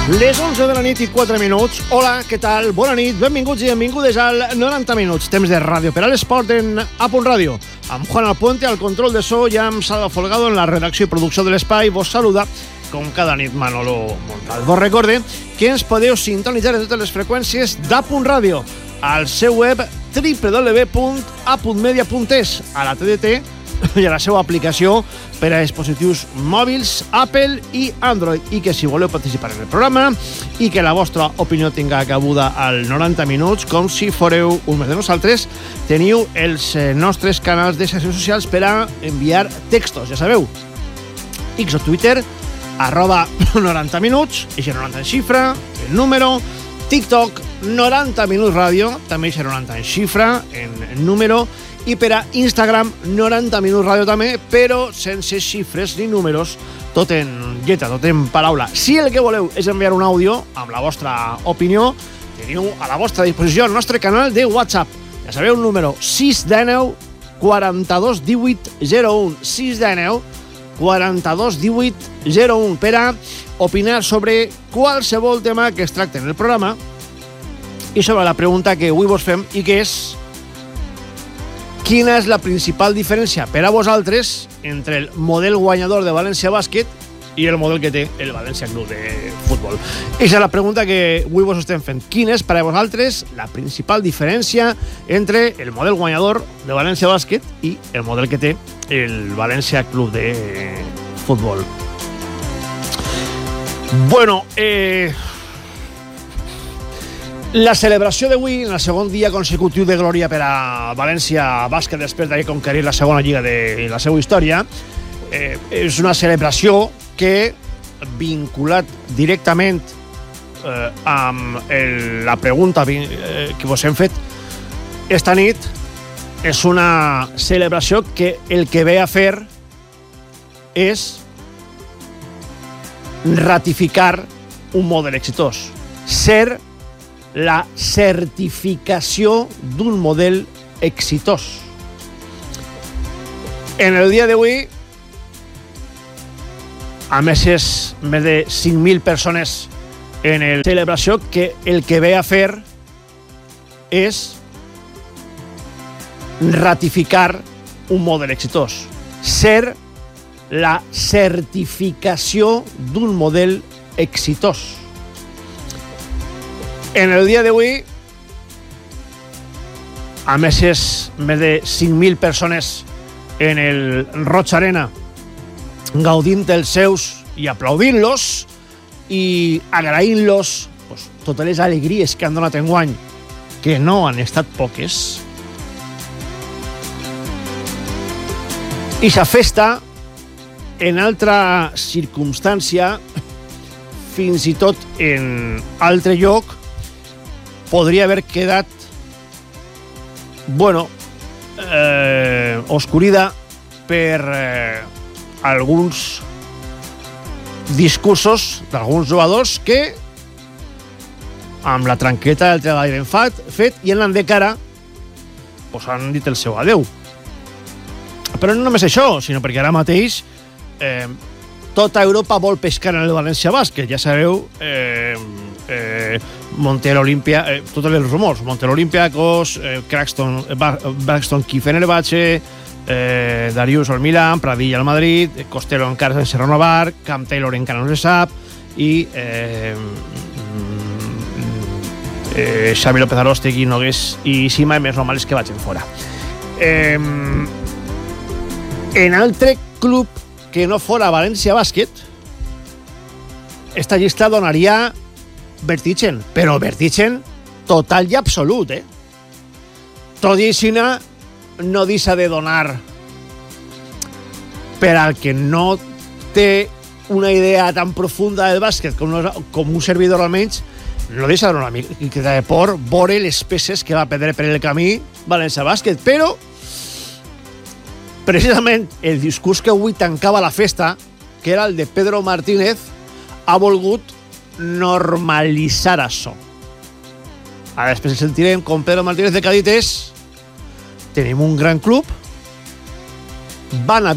Les 11 de la nit i 4 minuts. Hola, què tal? Bona nit, benvinguts i benvingudes al 90 minuts. Temps de ràdio per a l'esport en A.Radio. Amb Juan Alpuente al control de so i amb Salva Folgado en la redacció i producció de l'espai. Vos saluda, com cada nit, Manolo Montal. Vos recorde que ens podeu sintonitzar en totes les freqüències d'A.Radio, al seu web www.a.media.es, a la TDT i a la seva aplicació per a dispositius mòbils, Apple i Android, i que si voleu participar en el programa i que la vostra opinió tinga cabuda al 90 minuts, com si foreu un més de nosaltres, teniu els nostres canals de xarxes socials per a enviar textos, ja sabeu, X o Twitter, @90 minuts, i 90 en xifra, el número, TikTok, 90 minuts ràdio, també 90 en xifra, en número, i per a Instagram 90 minuts ràdio també, però sense xifres ni números, tot en lletra, tot en paraula. Si el que voleu és enviar un àudio amb la vostra opinió, teniu a la vostra disposició el nostre canal de WhatsApp. Ja sabeu, el número 619 42 18 01, 619 42 18 01, per a opinar sobre qualsevol tema que es tracti en el programa i sobre la pregunta que avui vos fem, i que és: quina és la principal diferència per a vosaltres entre el model guanyador de València Bàsquet i el model que té el València Club de Futbol? Aquesta és la pregunta que avui vos estem fent. Quina és per a vosaltres la principal diferència entre el model guanyador de València Bàsquet i el model que té el València Club de Futbol? Bueno, la celebració d'avui, en el segon dia consecutiu de glòria per a València Bàsquet després d'haver conquerit la segona lliga de la seva història, és una celebració que, vinculat directament amb la pregunta que vos hem fet esta nit, és una celebració que el que ve a fer és ratificar un model exitós, ser la certificació d'un model exitós. En el dia d'avui, a més de 5.000 persones en la celebració, que el que ve a fer és ratificar un model exitós, ser la certificació d'un model exitós. En el dia d'avui, a més de 5.000 persones en el Roig Arena gaudint dels seus i aplaudint-los i agraint-los totes les alegries que han donat enguany, que no han estat poques. I la festa, en altra circumstància, fins i tot en altre lloc, podria haver quedat, oscurida per alguns discursos d'alguns jugadors que, amb la tranqueta del treball ben fet i anant de cara, han dit el seu adeu. Però no només això, sinó perquè ara mateix tota Europa vol pescar en el València Bàsquet. Ja sabeu, Montero Olimpia, tots els rumors, Montero Olympiacos, Braxton Key Fenerbahce, Darius al Milan, Pradilla al Madrid, Costello encara sense renovar, Cam Taylor encara no se sap, i Xavi López Arostegui, Nogués i Sima, més normal és que vagin fora. En altre club que no fora València Bàsquet, esta llista donaria vertigen, però vertigen total i absolut, Tot i així no deixa de donar, per al que no té una idea tan profunda del bàsquet com un servidor almenys, no deixa de donar una mica de por veure les peces que va perdre per el camí València Bàsquet, però precisament el discurs que avui tancava la festa, que era el de Pedro Martínez, ha volgut normalitzar això. Ara després el sentirem com Pedro Martínez de Cadí. Tenim un gran club, van a